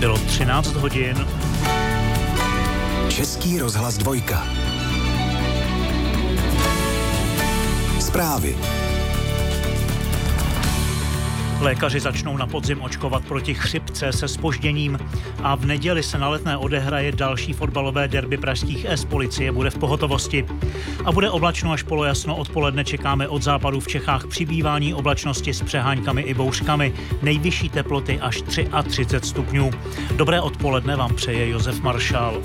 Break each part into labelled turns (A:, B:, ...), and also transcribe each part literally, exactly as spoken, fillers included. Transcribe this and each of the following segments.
A: Bylo třináct hodin.
B: Český rozhlas dvojka. Zprávy.
A: Lékaři začnou na podzim očkovat proti chřipce se zpožděním a v neděli se na Letné odehraje další fotbalové derby pražských S. Policie bude v pohotovosti. A bude oblačno až polojasno, odpoledne čekáme od západu v Čechách přibývání oblačnosti s přeháňkami i bouřkami. Nejvyšší teploty až třicet tři stupňů. Dobré odpoledne vám přeje Josef Maršál.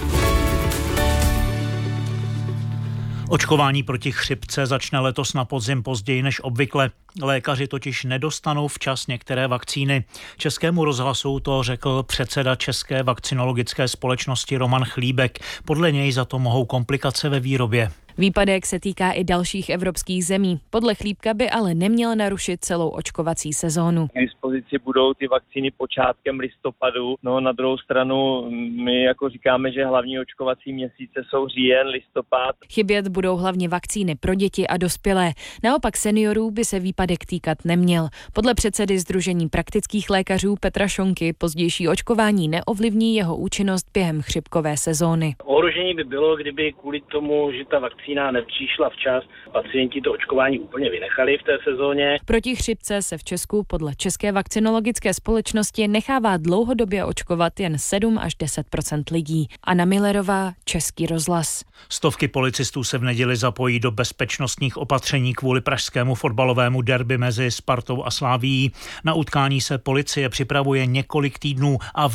A: Očkování proti chřipce začne letos na podzim později než obvykle. Lékaři totiž nedostanou včas některé vakcíny. Českému rozhlasu to řekl předseda České vakcinologické společnosti Roman Chlíbek. Podle něj za to mohou komplikace ve výrobě.
C: Výpadek se týká i dalších evropských zemí. Podle Chlíbka by ale neměl narušit celou očkovací sezónu.
D: K dispozici budou ty vakcíny počátkem listopadu. No na druhou stranu my jako říkáme, že hlavní očkovací měsíce jsou říjen, listopad.
C: Chybět budou hlavně vakcíny pro děti a dospělé. Naopak seniorů by se výpadek týkat neměl. Podle předsedy Sdružení praktických lékařů Petra Šonky pozdější očkování neovlivní jeho účinnost během chřipkové sezóny.
E: Ohrožení by bylo, kdyby kvůli tomu, že ta vakcína nepřišla včas, pacienti to očkování úplně vynechali v té sezóně.
C: Proti chřipce se v Česku podle České vakcinologické společnosti nechává dlouhodobě očkovat jen sedm až deset procent lidí. Anna Millerová, Český rozhlas.
A: Stovky policistů se v neděli zapojí do bezpečnostních opatření kvůli pražskému fotbalovému derby mezi Spartou a Slavií. Na utkání se policie připravuje několik týdnů a v